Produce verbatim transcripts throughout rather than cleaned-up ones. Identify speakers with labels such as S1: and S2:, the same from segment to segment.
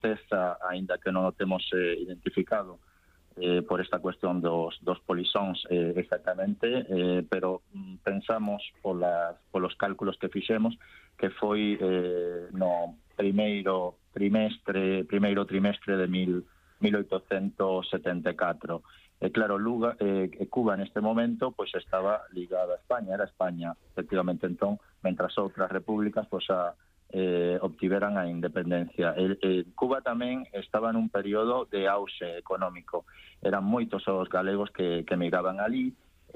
S1: certeza, aínda que non o temos eh, identificado eh, por esta cuestión dos, dos polisóns eh, exactamente, eh, pero mm, pensamos polas, polos cálculos que fixemos que foi eh, no primeiro trimestre, primeiro trimestre de mil, mil oitocentos setenta e catro. E claro, Luga, eh, Cuba neste momento pois estaba ligada a España, era España, efectivamente, entón, mentras outras repúblicas pois a Eh, obtiveran a independencia. El, eh, Cuba tamén estaba nun período de auxe económico. Eran moitos os galegos que, que migraban ali,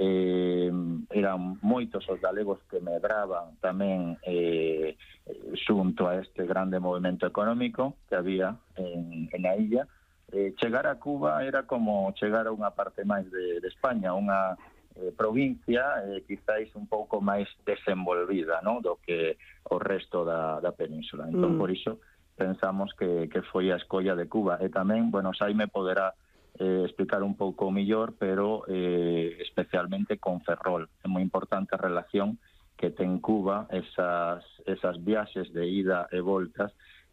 S1: eh, eran moitos os galegos que medraban tamén eh, xunto a este grande movimento económico que había en, en a illa. Eh, chegar a Cuba era como chegar a unha parte máis de, de España, unha Eh, provincia eh, quizáis un pouco máis desenvolvida, ¿no?, do que o resto da, da península. Entón, mm. por iso pensamos que, que foi a escolla de Cuba. E tamén, bueno, Xaime poderá eh, explicar un pouco millor, pero eh, especialmente con Ferrol. É moi importante a relación que ten Cuba, esas, esas viaxes de ida e voltas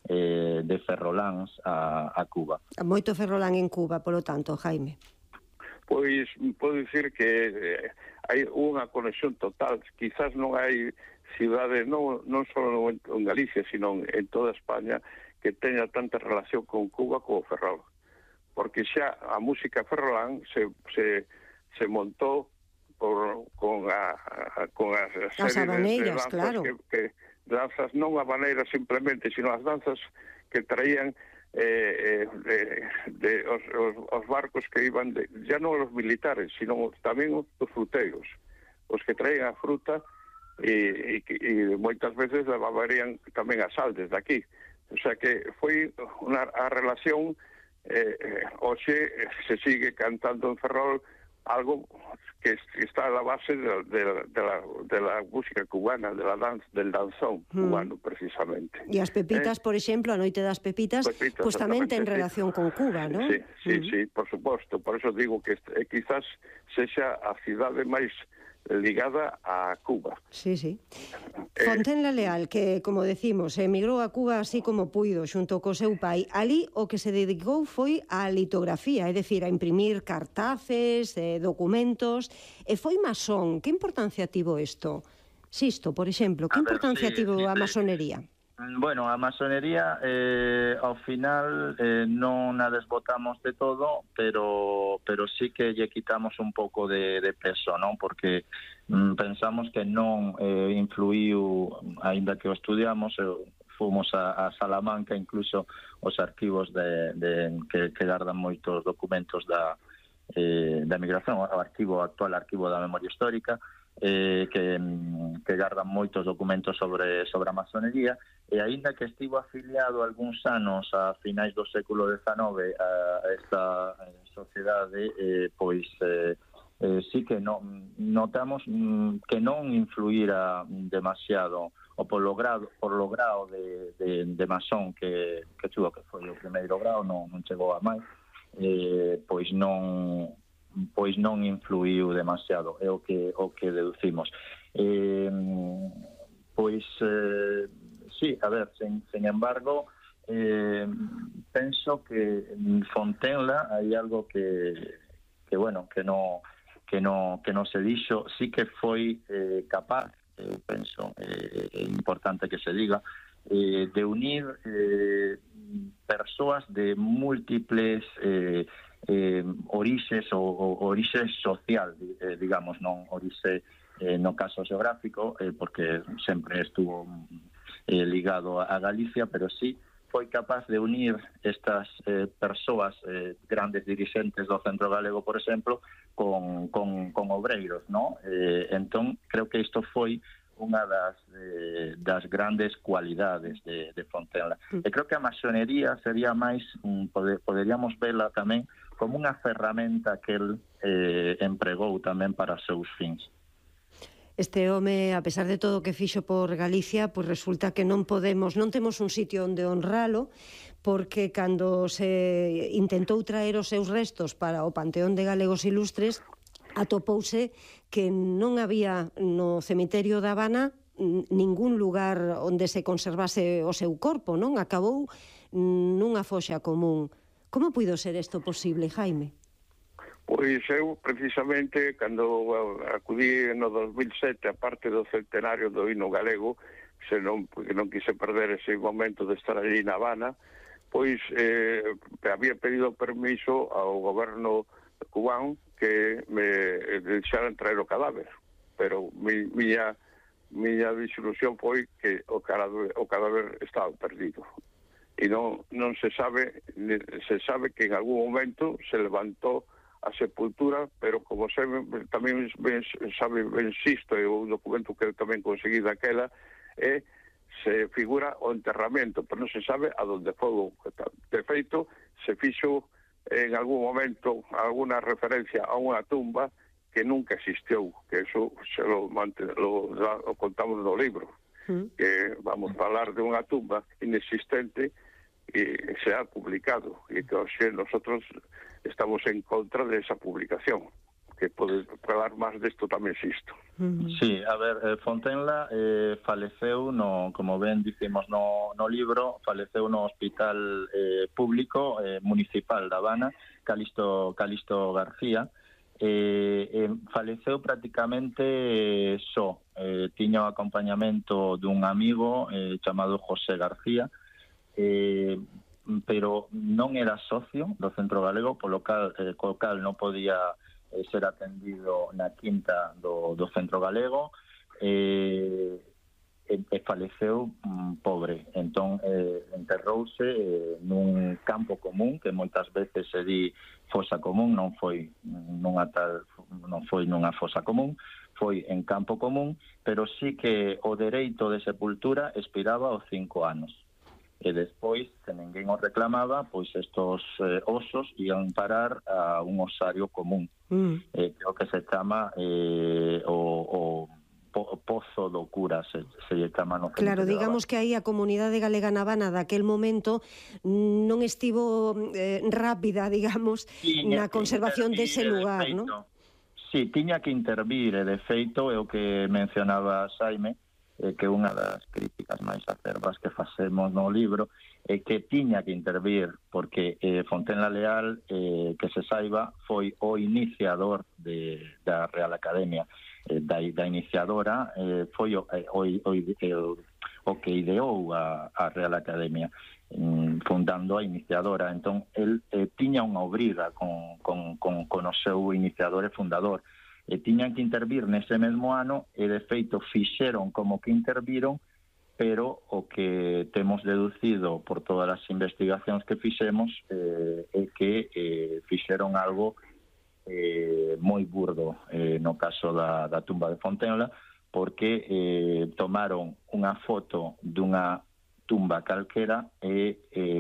S1: eh, de ferroláns a, a Cuba.
S2: Moito ferrolán en Cuba, polo tanto, Jaime.
S3: Pois podo dicir que eh, hai unha conexión total. Quizás non hai cidades, non, non só en Galicia, sino en toda España, que teña tanta relación con Cuba como Ferrol. Porque xa a música ferrolán se, se, se montou por, con, a, a, con as series de, de danzas,
S2: claro.
S3: que, que danzas non habaneras simplemente, sino as danzas que traían Eh, eh, de, de os, os, os barcos que iban de, ya non os militares, sino tamén os, os fruteiros, os que traían a fruta e, e, e moitas veces levarían tamén a sal desde aquí. O sea que foi unha a relación eh, eh, hoxe se sigue cantando en Ferrol algo que está a la base de, de, de, la, de la música cubana, de la danza, del danzón cubano, mm. precisamente.
S2: E as pepitas, eh? por exemplo, a noite das pepitas, pepitas pues tamén ten relación sí. con Cuba, ¿no?
S3: Sí, sí, mm. sí, por suposto. Por eso digo que eh, quizás sexa a cidade máis ligada a Cuba.
S2: Sí, sí. Eh, Fontenla Leal, que, como decimos, emigrou a Cuba así como puido, xunto co seu pai. Ali o que se dedicou foi a litografía, é dicir, a imprimir cartaces, eh, documentos, e foi masón. Que importancia tivo isto? Sisto, por exemplo, que importancia ver, sí, tivo sí, a masonería?
S1: Bueno, a masonería eh, ao final eh, non a desbotamos de todo, pero pero sí que lle quitamos un pouco de, de peso, non? Porque mm, pensamos que non eh, influiu, aínda que o estudiamos, eh, fomos a, a Salamanca, incluso os arquivos de, de, que, que gardan moitos documentos da, eh, da migración, o arquivo o actual arquivo da memoria histórica, eh, que, que gardan moitos documentos sobre, sobre a masonería, e aínda que estivo afiliado algúns anos a finais do século dezenove a esta sociedade, eh, pois eh, eh, sí que non, notamos mm, que non influíra demasiado o polo grado, por lo grado de, de, de masón que, que tuvo, que foi o primeiro grado, non, non chegou a máis, eh, pois non pois non influiu demasiado, é o que o que deducimos. Eh, pois eh, sí, a ver, sin, sin embargo, eh, penso que en Fontenla hai algo que que bueno, que no que no que no se dixo, sí que foi eh, capaz, eh, penso, é eh, importante que se diga, eh, de unir eh, persoas de múltiples eh, eh, orixes ou, ou orixe social, eh, digamos, non orixe eh, no caso geográfico, eh, porque sempre estuvo eh, ligado a Galicia, pero sí foi capaz de unir estas eh, persoas, eh, grandes dirixentes do Centro Galego, por exemplo, con, con, con obreiros, ¿no? Eh, entón, creo que isto foi unha das, eh, das grandes cualidades de, de Fontenla. Mm. E creo que a masonería sería máis, um, poder, poderíamos vela tamén como unha ferramenta que el eh, empregou tamén para os seus fins.
S2: Este home, a pesar de todo o que fixo por Galicia, pois resulta que non podemos, non temos un sitio onde honralo, porque cando se intentou traer os seus restos para o Panteón de Galegos Ilustres, atopouse que non había no cemiterio da Habana ningún lugar onde se conservase o seu corpo, non? Acabou nunha foxa común. Como puido ser isto posible, Jaime?
S3: Pois eu, precisamente, cando acudí no dos mil sete, a parte do centenario do hino galego, se non, porque non quise perder ese momento de estar allí na Habana, pois eh, había pedido permiso ao goberno cubano que me deixaran traer o cadáver, pero mi, miña, miña disilusión foi que o cadáver, o cadáver estaba perdido. E non, non se sabe, se sabe que en algún momento se levantou a sepultura, pero como se tamén ben, sabe, ben insisto, é un documento que eu tamén conseguí daquela, é se figura o enterramento, pero non se sabe a donde foi. De feito, se fixo en algún momento alguna referencia a unha tumba que nunca existiu, que eso se lo, lo, lo contamos no libro, mm. que vamos a falar de unha tumba inexistente e se ha publicado, e que hoxe nosotros estamos en contra de esa publicación, que pode falar máis desto tamén existo.
S1: Sí, a ver, eh, Fontenla eh, faleceu, no, como ben dicimos no, no libro, faleceu no hospital eh, público eh, municipal da Habana, Calixto, Calixto García, eh, eh, faleceu prácticamente eh, só, eh, tiña o acompañamento dun amigo eh, chamado José García, eh, pero non era socio do Centro Galego, polo cal, eh, co cal non podía eh, ser atendido na quinta do, do Centro Galego, eh, e, e faleceu mm, pobre. Entón, eh, enterrouse eh, nun campo común, que moitas veces se di fosa común, non foi nunha tal, non foi nunha fosa común, foi en campo común, pero sí que o dereito de sepultura expiraba aos cinco anos. E despois, se ninguén os reclamaba, pois estos eh, osos ian parar a un osario común, mm. eh, que é o que se chama eh, o, o po, pozo do cura, se, se lle chama no.
S2: Claro, digamos que aí a comunidade galega na Habana daquel momento non estivo eh, rápida, digamos, tiña na conservación dese lugar, non?
S1: Sí, tiña que intervir, e de feito é o que mencionaba Xaime, eh, que unha das críticas máis acerbas que facemos no libro é que tiña que intervir, porque eh, Fontenla Leal, eh, que se saiba, foi o iniciador de, da Real Academia, eh, da, da iniciadora, eh, foi o, o, o, o, o que ideou a, a Real Academia, mm, fundando a iniciadora. Entón, el eh, tiña unha obriga con, con, con, con o seu iniciador e fundador, e tiñan que intervir nese mesmo ano, e de feito fixeron como que interviron, pero o que temos deducido por todas as investigacións que fixemos eh, é que eh, fixeron algo eh, moi burdo eh, no caso da, da tumba de Fontenla, porque eh, tomaron unha foto dunha tumba calquera e eh,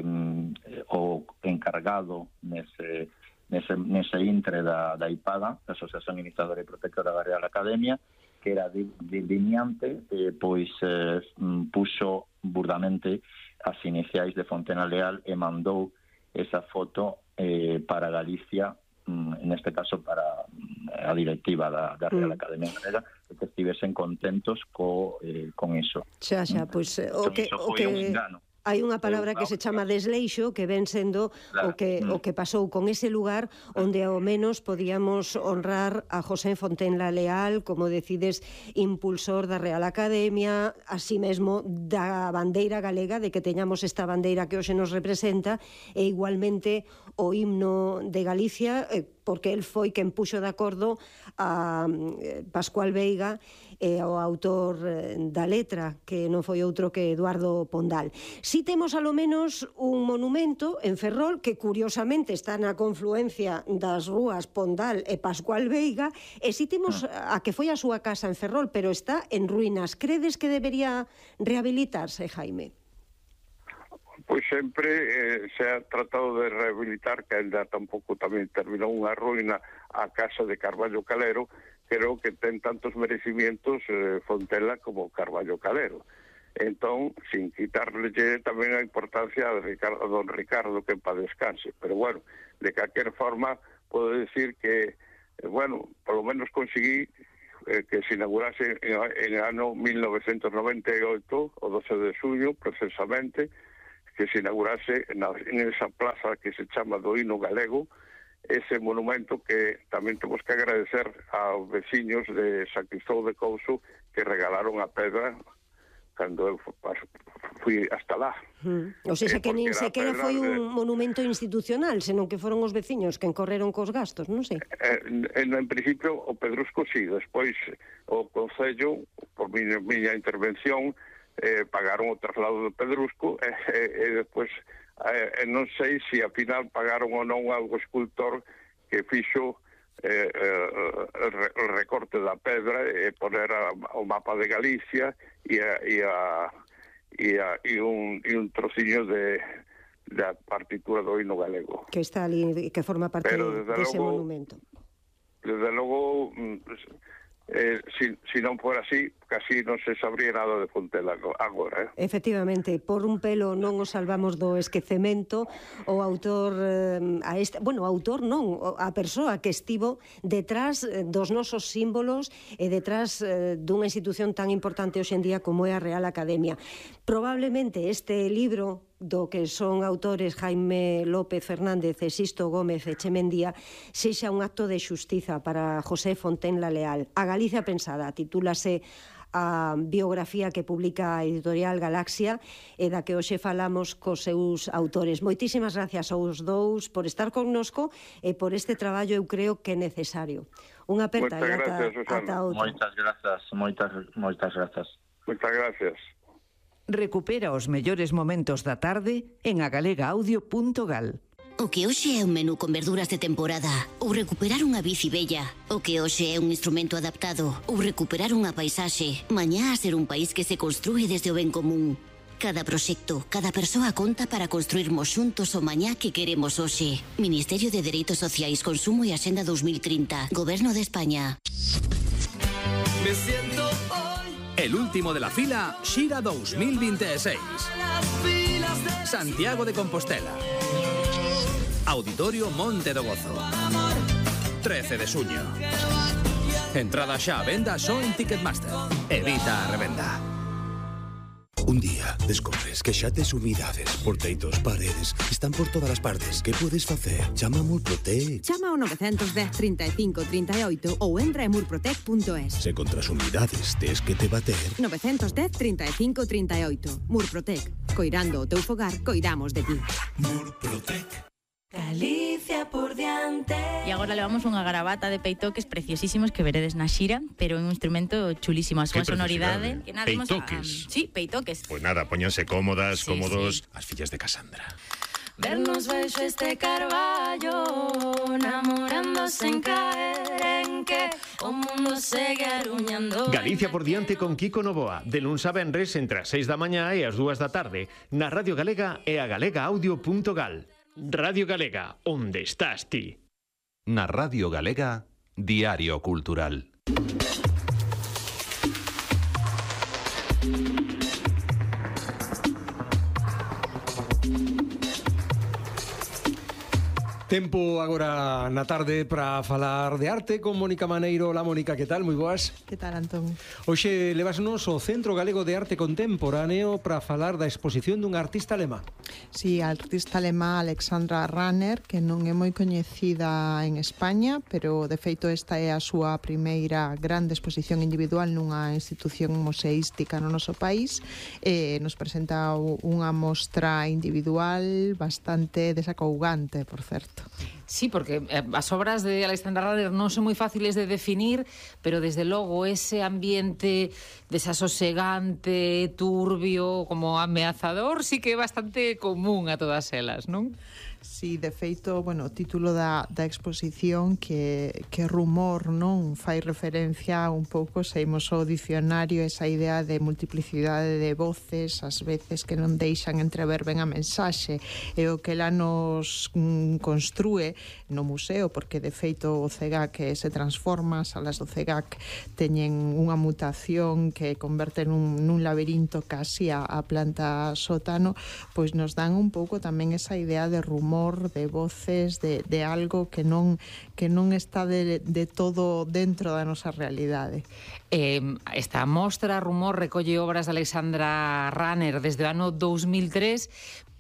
S1: o encargado nese nese, nese intre da, da IPADA, da Asociación Iniciadora e Protectora da Real Academia, que era delineante, eh, pois eh, puxo burdamente as iniciais de Fontenla Leal e mandou esa foto eh, para Galicia, mm, neste caso para a directiva da, da Real mm. Academia Galega, que estivesen contentos co, eh, con iso.
S2: Xa, xa, pois eh, o que... O que... un engano. Hai unha palabra que se chama desleixo, que ven sendo o que o que pasou con ese lugar onde ao menos podíamos honrar a José Fontenla Leal, como decides, impulsor da Real Academia, así mesmo da bandeira galega, de que teñamos esta bandeira que hoxe nos representa, e igualmente o himno de Galicia, porque el foi quen puxo de acordo a Pascual Veiga e ao autor da letra, que non foi outro que Eduardo Pondal. Si temos alo menos un monumento en Ferrol que curiosamente está na confluencia das rúas Pondal e Pascual Veiga, e si temos a que foi a súa casa en Ferrol, pero está en ruínas. Credes que debería rehabilitarse, Jaime?
S3: Pois sempre eh, se ha tratado de rehabilitar, que ainda tampouco tamén terminou unha ruína, a casa de Carballo Calero. Creo que ten tantos merecimientos eh, Fontenla como Carballo Calero. Entón, sin quitarle tamén a importancia a, Ricardo, a don Ricardo, que en paz descanse. Pero bueno, de calquer forma, podo decir que, eh, bueno, por lo menos conseguí eh, que se inaugurase en, en el ano mil novecientos noventa e oito, o doce de xullo, precisamente, que se inaugurase na, en esa plaza que se chama do Hino Galego, ese monumento que tamén temos que agradecer aos veciños de San Cristóbal de Couso que regalaron a pedra cando eu fui hasta lá.
S2: Mm. O sea, que nin sequera foi un de... monumento institucional, senón que foron os veciños que encorreron cos gastos, non sei.
S3: En, en, en principio, o Pedrusco sí, despois o Concello, por miña, miña intervención, eh, pagaron o traslado do Pedrusco e, e, e despois eh, non sei se a final pagaron ou non algo escultor que fixo eh, eh, el recorte da pedra e poner a, o mapa de Galicia e a, e a, e a, e un, e un trociño de da partitura do hino galego
S2: que está ali, que forma parte dese logo, monumento.
S3: Desde logo Eh, si, si non for así, casi non se sabría nada de Fontela agora, eh?
S2: Efectivamente, por un pelo non o salvamos do esquecemento. O autor, eh, a este, bueno, o autor non, a persoa que estivo detrás dos nosos símbolos e detrás eh, dunha institución tan importante hoxe en día como é a Real Academia. Probablemente este libro do que son autores Jaime López Fernández e Sisto Gómez e Chemendía sexa un acto de xustiza para José Fontenla Leal. A Galicia pensada, titúlase a biografía que publica a editorial Galaxia e da que hoxe falamos cos seus autores. Moitísimas gracias aos dous por estar connosco e por este traballo, eu creo que é necesario. Unha aperta e ata, ata outra.
S1: Moitas grazas, moitas, moitas grazas.
S3: Moitas gracias.
S4: Recupera os mellores momentos da tarde en agalegaaudio punto gal.
S5: O que hoxe é un menú con verduras de temporada, ou recuperar unha bici bella. O que hoxe é un instrumento adaptado, ou recuperar unha paisaxe. Mañá a ser un país que se construe desde o ben común. Cada proxecto, cada persoa conta para construirmos xuntos o mañá que queremos hoxe. Ministerio de Dereitos Sociais, Consumo e Axenda dos mil trinta. Goberno de España.
S6: Me siento hoy el último de la fila Xira dos mil veintiséis. Santiago de Compostela. Auditorio Monte do Gozo. trece de xuño. Entrada xa a venda só en Ticketmaster. Evita a revenda.
S7: Un día descobres que xa tes humidades por teitos, paredes, están por todas as partes. Que podes facer? Chama a Murprotec.
S8: Chama ao nove dez, trinta e cinco, trinta e oito ou entra en murprotec punto es.
S7: Se contra as humidades tes que te bater.
S8: nove dez, trinta e cinco, trinta e oito. Murprotec. Coirando o teu fogar, coidamos de ti.
S6: Murprotec.
S9: Galicia por diante.
S10: E agora levamos unha garabata de peitoques preciosísimos que veredes na xira, pero é un instrumento chulísimo, a súa sonoridade. Que nada,
S11: peitoques.
S10: A, sí, peitoques.
S11: Pois pues nada, póñanse cómodas, sí, cómodos,
S10: sí.
S11: As fillas de Casandra.
S9: Vernos baixo este carballo, namorándose en caer en que o mundo segue aruñando.
S12: Galicia por diante con Kiko Novoa, de luns a venres entre as seis da mañá e as dúas da tarde, na Radio Galega e a agalegaaudio punto gal. Radio Galega, onde estás ti?
S13: Na Radio Galega, Diario Cultural.
S14: Tempo agora na tarde para falar de arte con Mónica Maneiro. Hola Mónica, que tal? Moi boas.
S15: Que tal, Antón?
S14: Hoxe levasnos ao Centro Galego de Arte Contemporáneo para falar da exposición dunha artista alemá.
S15: Sí, a artista alemá Alexandra Ranner, que non é moi coñecida en España, pero de feito esta é a súa primeira grande exposición individual nunha institución museística no noso país. E nos presenta unha mostra individual bastante desacougante, por certo.
S16: Sí, porque as obras de Alexandra Ranner non son moi fáciles de definir, pero desde logo ese ambiente desasosegante, turbio, como ameazador, sí que é bastante común a todas elas, non?
S15: Sí, de feito, bueno, o título da, da exposición que, que rumor, non? Fai referencia un pouco, saímos ao dicionario, esa idea de multiplicidade de voces, ás veces que non deixan entrever ben a mensaxe, e o que ela nos mm, construe no museo, porque de feito o CEGAC se transforma, as salas do CEGAC teñen unha mutación que converte nun, nun laberinto casi a, a planta sótano, pois nos dan un pouco tamén esa idea de rumor, de voces, de, de algo que non que non está de, de todo dentro da nosa realidade.
S16: Eh, esta mostra Rumor recolle obras de Alexandra Ranner desde o ano dous mil tres,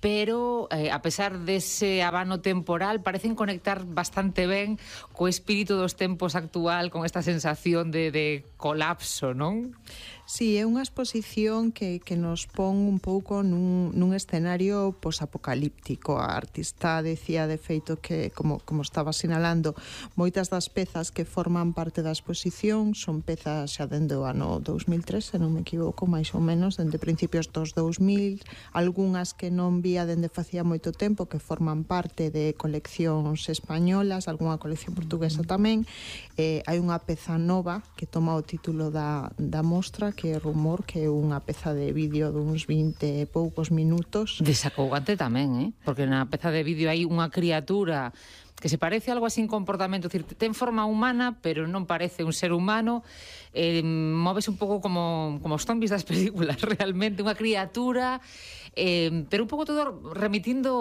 S16: pero eh, a pesar dese abano temporal parecen conectar bastante ben co espírito dos tempos actual, con esta sensación de, de colapso, non?
S15: Sí, é unha exposición que, que nos pon un pouco nun, nun escenario posapocalíptico. A artista decía de feito que, como, como estaba sinalando, moitas das pezas que forman parte da exposición son pezas xa dende o ano dous mil tres, se non me equivoco, máis ou menos, dende principios dos dous mil, algunhas que non vía dende facía moito tempo, que forman parte de coleccións españolas, algunha colección portuguesa tamén. Eh, hai unha peza nova que toma o título da, da mostra, que é Rumor, que é unha peza de vídeo duns vinte e poucos minutos.
S16: Desacougante tamén, eh? Porque na peza de vídeo hai unha criatura que se parece algo así en comportamento, decir, ten forma humana, pero non parece un ser humano, eh, moves un pouco como, como os zombies das películas, realmente, unha criatura, eh, pero un pouco todo remitindo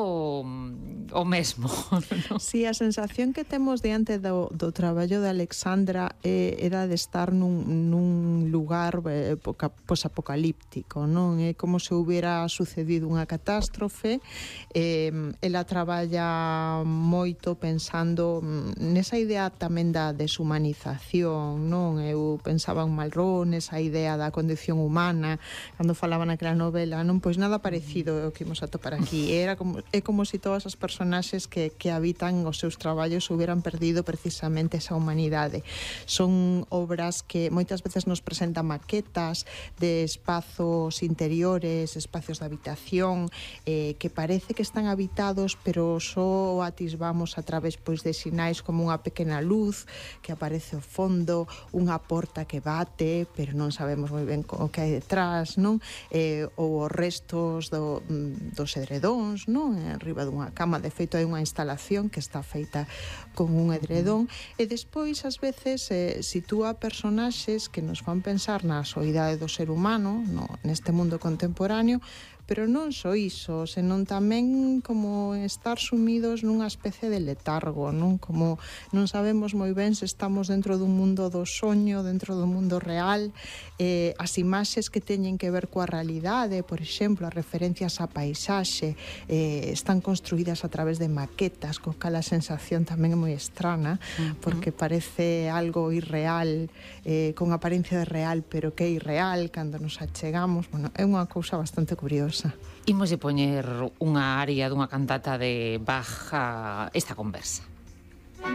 S16: o mesmo. ¿No?
S15: Sí, a sensación que temos diante do, do traballo de Alexandra eh, era de estar nun, nun lugar eh, posapocalíptico, non? É como se hubiera sucedido unha catástrofe. Eh, ela traballa moito pensando nesa idea tamén da deshumanización, non? Eu pensaba en Malraux, nesa idea da condición humana, cando falaba naquela novela, non? Pois nada parecido o que imos a topar aquí. Era como, é como se todas as personaxes que, que habitan os seus traballos hubieran perdido precisamente esa humanidade. Son obras que moitas veces nos presentan maquetas de espazos interiores, espacios de habitación, eh, que parece que están habitados, pero só atisbamos a través pois de sinais como unha pequena luz que aparece ao fondo, unha porta que bate, pero non sabemos moi ben o que hai detrás, non? Eh, ou os restos do, dos edredóns, non? Arriba dunha cama, de feito hai unha instalación que está feita con un edredón, e despois ás veces eh, sitúa personaxes que nos fan pensar na soidade do ser humano, no, neste mundo contemporáneo, pero non só iso, senón tamén como estar sumidos nunha especie de letargo, non? Como non sabemos moi ben se estamos dentro dun mundo do soño, dentro do mundo real, eh, as imaxes que teñen que ver coa realidade, por exemplo, as referencias á paisaxe, eh, están construídas a través de maquetas, co cal a sensación tamén é moi estrana, uh-huh. porque parece algo irreal, eh, con apariencia de real, pero que é irreal cando nos achegamos. Bueno, é unha cousa bastante curiosa.
S16: Imos de poñer unha aria dunha cantata de Bach a esta conversa.